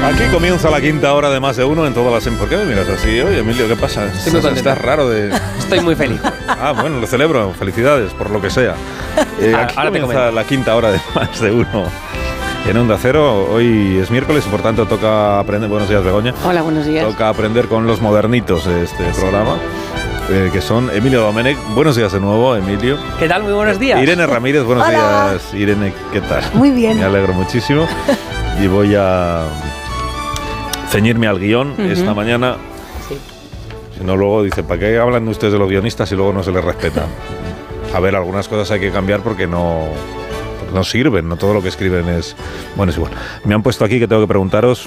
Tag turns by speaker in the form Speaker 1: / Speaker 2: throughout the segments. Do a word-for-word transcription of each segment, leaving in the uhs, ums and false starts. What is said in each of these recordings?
Speaker 1: Aquí comienza la quinta hora de Más de Uno en todas las... ¿Por qué me miras así? Oye, Emilio, ¿qué pasa?
Speaker 2: Estoy muy contento.
Speaker 1: Estás raro de...
Speaker 2: Estoy muy feliz.
Speaker 1: Ah, bueno, lo celebro. Felicidades, por lo que sea. Eh, aquí
Speaker 2: Ahora te
Speaker 1: comienza
Speaker 2: comento.
Speaker 1: la quinta hora de Más de Uno en Onda Cero. Hoy es miércoles y por tanto toca aprender... Buenos días, Begoña.
Speaker 3: Hola, buenos días.
Speaker 1: Toca aprender con los modernitos de este programa, eh, que son Emilio Domenech. Buenos días de nuevo, Emilio.
Speaker 2: ¿Qué tal? Muy buenos días.
Speaker 1: Irene Ramírez, buenos
Speaker 4: Hola.
Speaker 1: días. Irene, ¿qué tal?
Speaker 4: Muy bien.
Speaker 1: Me alegro muchísimo. Y voy a ceñirme al guión
Speaker 3: Uh-huh.
Speaker 1: esta mañana.
Speaker 3: Sí.
Speaker 1: Si no, luego dice, ¿para qué hablan ustedes de los guionistas y luego no se les respeta? A ver, algunas cosas hay que cambiar porque no, porque no sirven, no todo lo que escriben es... Bueno, es igual. Me han puesto aquí que tengo que preguntaros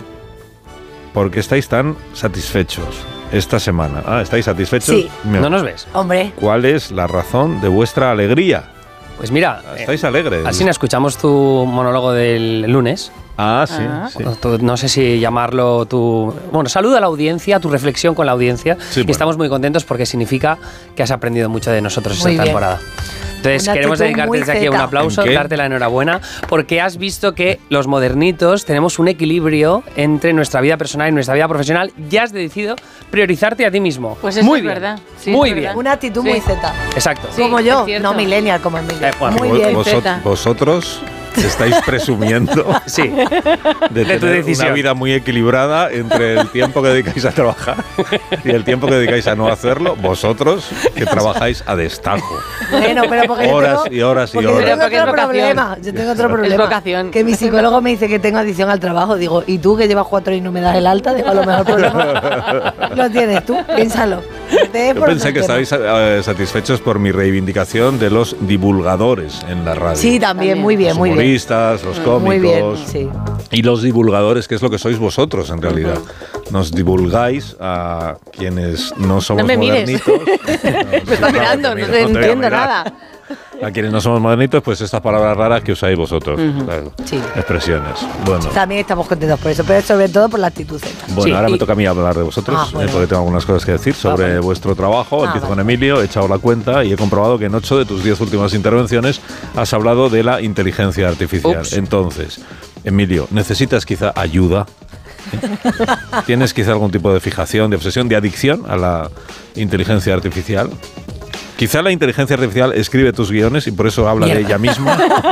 Speaker 1: por qué estáis tan satisfechos esta semana. Ah, ¿estáis satisfechos?
Speaker 4: Sí.
Speaker 1: Mira,
Speaker 2: ¿No nos ves?
Speaker 4: Hombre,
Speaker 1: ¿cuál es la razón de vuestra alegría?
Speaker 2: Pues mira,
Speaker 1: ¿Estáis
Speaker 2: eh,
Speaker 1: alegres?
Speaker 2: así no escuchamos tu monólogo del lunes.
Speaker 1: Ah, sí,
Speaker 3: Ah.
Speaker 1: sí.
Speaker 2: Tu- no sé si llamarlo tu... Bueno, saluda a la audiencia, tu reflexión con la audiencia.
Speaker 1: Sí,
Speaker 2: y
Speaker 1: bueno.
Speaker 2: estamos muy contentos porque significa que has aprendido mucho de nosotros
Speaker 4: Muy
Speaker 2: esta
Speaker 4: bien.
Speaker 2: temporada. Entonces,
Speaker 4: Una
Speaker 2: queremos
Speaker 4: actitud
Speaker 2: dedicarte
Speaker 4: muy
Speaker 2: desde aquí un
Speaker 4: zeta.
Speaker 2: aplauso,
Speaker 1: ¿En qué?
Speaker 2: darte la enhorabuena, porque has visto que los modernitos tenemos un equilibrio entre nuestra vida personal y nuestra vida profesional. Ya has decidido priorizarte a ti mismo.
Speaker 3: Pues eso
Speaker 2: muy
Speaker 3: es
Speaker 2: bien.
Speaker 3: verdad. Sí,
Speaker 2: muy
Speaker 3: es
Speaker 2: bien.
Speaker 3: verdad.
Speaker 4: una actitud
Speaker 3: Sí.
Speaker 4: muy zeta.
Speaker 2: Exacto.
Speaker 3: Sí,
Speaker 4: Como
Speaker 3: es
Speaker 4: yo,
Speaker 3: cierto.
Speaker 4: no millennial como Emilio.
Speaker 2: Eh, bueno,
Speaker 4: Muy
Speaker 1: Vos-
Speaker 4: bien.
Speaker 1: vosot-
Speaker 3: Zeta.
Speaker 1: vosotros estáis presumiendo
Speaker 2: Sí.
Speaker 1: de,
Speaker 2: De tu
Speaker 1: tener
Speaker 2: decisión.
Speaker 1: una vida muy equilibrada entre el tiempo que dedicáis a trabajar y el tiempo que dedicáis a no hacerlo. Vosotros que trabajáis a destajo.
Speaker 4: Bueno, pero porque
Speaker 1: Horas
Speaker 4: yo tengo,
Speaker 1: y horas y
Speaker 4: porque
Speaker 1: horas.
Speaker 4: Yo tengo
Speaker 3: Porque es
Speaker 4: otro
Speaker 3: vocación.
Speaker 4: problema. Yo tengo otro
Speaker 3: Es
Speaker 4: problema.
Speaker 3: vocación.
Speaker 4: Que mi psicólogo me dice que tengo adicción al trabajo. Digo, ¿y tú que llevas cuatro años y no me das el alta? Digo, a lo mejor problema lo tienes tú. Piénsalo. Te es
Speaker 1: Yo
Speaker 4: por
Speaker 1: pensé
Speaker 4: otro
Speaker 1: que
Speaker 4: tema.
Speaker 1: estabais eh, satisfechos por mi reivindicación de los divulgadores en la radio.
Speaker 4: Sí, también,
Speaker 3: También.
Speaker 4: muy bien,
Speaker 1: Los
Speaker 4: muy bien.
Speaker 1: humoristas, los cómicos.
Speaker 4: Muy bien, sí.
Speaker 1: Y los divulgadores, que es lo que sois vosotros en realidad. Nos divulgáis a quienes no somos
Speaker 3: No me mires.
Speaker 1: modernitos.
Speaker 3: Me está mirando, no te entiendo nada.
Speaker 1: A quienes no somos modernitos, pues estas palabras raras que usáis vosotros. Claro.
Speaker 4: Sí.
Speaker 1: Expresiones. Bueno,
Speaker 4: También estamos contentos por eso, pero sobre todo por la actitud zeta.
Speaker 1: bueno
Speaker 2: Sí,
Speaker 1: ahora
Speaker 2: y-
Speaker 1: me toca a mí hablar de vosotros,
Speaker 4: Ah, bueno.
Speaker 1: eh, porque tengo algunas cosas que decir sobre
Speaker 4: bueno.
Speaker 1: vuestro trabajo.
Speaker 4: Ah,
Speaker 1: Empiezo
Speaker 4: vale.
Speaker 1: con Emilio, he echado la cuenta y he comprobado que en ocho de tus diez últimas intervenciones has hablado de la inteligencia artificial.
Speaker 2: Ups.
Speaker 1: Entonces, Emilio, ¿necesitas quizá ayuda? ¿Eh? ¿Tienes quizá algún tipo de fijación, de obsesión, de adicción a la inteligencia artificial? Quizá la inteligencia artificial escribe tus guiones y por eso habla de
Speaker 4: Mierda.
Speaker 1: ella misma.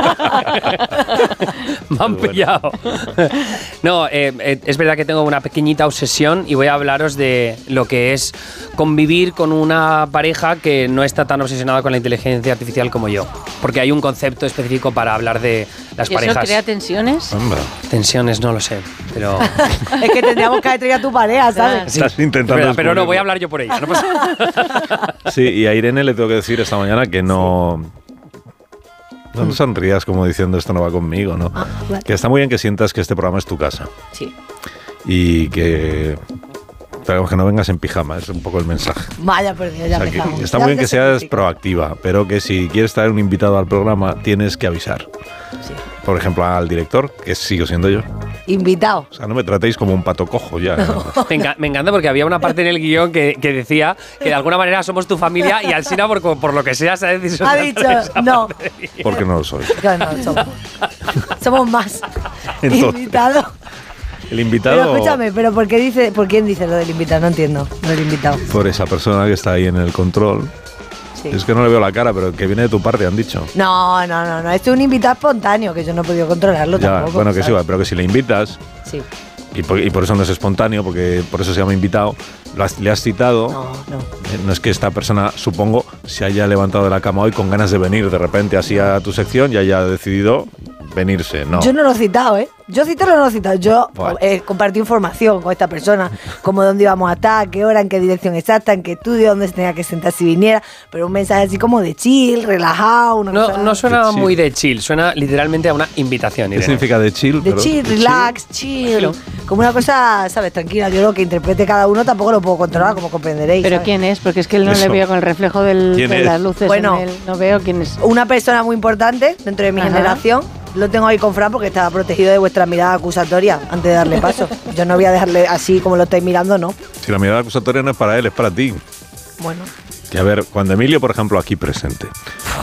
Speaker 2: Me han pillado. No, eh, eh, es verdad que tengo una pequeñita obsesión y voy a hablaros de lo que es convivir con una pareja que no está tan obsesionada con la inteligencia artificial como yo. Porque hay un concepto específico para hablar de las
Speaker 3: ¿Y eso
Speaker 2: parejas.
Speaker 3: crea tensiones?
Speaker 1: Hombre,
Speaker 2: Tensiones, no lo sé, pero...
Speaker 4: Es que tendríamos que traer a tu pareja, ¿sabes?
Speaker 2: Sí,
Speaker 1: Estás intentando
Speaker 2: es verdad, pero no,
Speaker 1: descubrirlo.
Speaker 2: voy a hablar yo por ella. No pasa nada.
Speaker 1: sí, y a Irene le tengo que decir esta mañana que no... No sonrías como diciendo esto no va conmigo, ¿no?
Speaker 4: Ah, vale.
Speaker 1: Que está muy bien que sientas que este programa es tu casa
Speaker 4: Sí.
Speaker 1: y que... Pero que no vengas en pijama, es un poco el mensaje.
Speaker 4: Vaya, por Dios, ya
Speaker 1: O sea, que
Speaker 4: empezamos.
Speaker 1: está
Speaker 4: Ya
Speaker 1: muy bien
Speaker 4: te
Speaker 1: que seas
Speaker 4: simplifico.
Speaker 1: proactiva, pero que si quieres traer un invitado al programa tienes que avisar.
Speaker 4: Sí.
Speaker 1: Por ejemplo, al director, que sigo siendo yo.
Speaker 4: Invitado.
Speaker 1: O sea, no me tratéis como un pato cojo ya.
Speaker 2: Me, enca- me encanta porque había una parte en el guión que, que decía que de alguna manera somos tu familia y Alsina, por, por lo que sea, se ha decidido...
Speaker 4: Ha dicho, no.
Speaker 1: Porque no lo soy.
Speaker 4: No, no, somos, somos más.
Speaker 1: Entonces,
Speaker 4: Invitado.
Speaker 1: el invitado...
Speaker 4: Pero escúchame, ¿pero por qué dice, por quién dice lo del invitado? No entiendo, lo del invitado.
Speaker 1: Por esa persona que está ahí en el control.
Speaker 4: Sí.
Speaker 1: Es que no le veo la cara, pero que viene de tu parte, han dicho.
Speaker 4: No, no, no, no. Esto es un invitado espontáneo, que yo no he podido controlarlo
Speaker 1: Ya,
Speaker 4: tampoco.
Speaker 1: bueno, que sí,
Speaker 4: ¿sabes?
Speaker 1: pero que si le invitas,
Speaker 4: Sí.
Speaker 1: y por, y por eso no es espontáneo, porque por eso se llama invitado, lo has- le has citado.
Speaker 4: No, no.
Speaker 1: Eh, No es que esta persona, supongo, se haya levantado de la cama hoy con ganas de venir de repente así a tu sección y haya decidido venirse, ¿no?
Speaker 4: Yo no lo he citado, ¿eh? Yo citarlo no lo he citado. Yo
Speaker 1: Vale.
Speaker 4: eh, compartí información con esta persona, como dónde íbamos a estar, qué hora, en qué dirección exacta, en qué estudio, dónde se tenía que sentar si viniera. Pero un mensaje así como de chill, relajado, una
Speaker 2: No,
Speaker 4: cosa
Speaker 2: no suena
Speaker 1: De chill.
Speaker 2: muy de chill, suena literalmente a una invitación.
Speaker 1: ¿Qué
Speaker 2: Irene.
Speaker 1: significa de chill?
Speaker 4: de
Speaker 1: pero-
Speaker 4: chill,
Speaker 1: de
Speaker 4: relax, chill. Como una cosa, ¿sabes? Tranquila. Yo lo que interprete cada uno tampoco lo puedo controlar, como comprenderéis.
Speaker 3: ¿Pero
Speaker 4: ¿sabes?
Speaker 3: quién es? Porque es que él no
Speaker 1: Eso.
Speaker 3: le veo con el reflejo del,
Speaker 1: ¿Quién
Speaker 3: de
Speaker 1: es?
Speaker 3: las luces
Speaker 4: Bueno.
Speaker 3: en él. No veo quién es.
Speaker 4: Una persona muy importante dentro de mi
Speaker 3: Ajá.
Speaker 4: generación. Lo tengo ahí con Fran porque estaba protegido de vuestra mirada acusatoria antes de darle paso. Yo no voy a dejarle así como lo estáis mirando, no.
Speaker 1: Si la mirada acusatoria no es para él, es para ti.
Speaker 4: Bueno.
Speaker 1: Que a ver, cuando Emilio, por ejemplo, aquí presente,